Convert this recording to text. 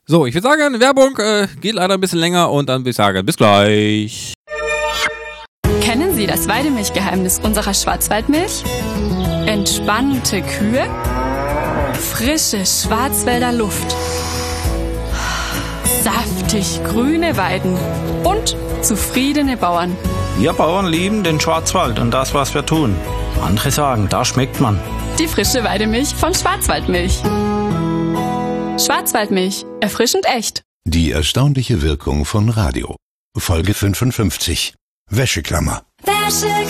So, ich würde sagen, Werbung geht leider ein bisschen länger und dann würde ich sagen, bis gleich. Kennen Sie das Weidemilchgeheimnis unserer Schwarzwaldmilch? Entspannte Kühe, frische Schwarzwälder Luft, saftig grüne Weiden und zufriedene Bauern. Wir Bauern lieben den Schwarzwald und das, was wir tun. Andere sagen, da schmeckt man. Die frische Weidemilch von Schwarzwaldmilch. Schwarzwaldmilch. Erfrischend echt. Die erstaunliche Wirkung von Radio. Folge 55. Wäscheklammer.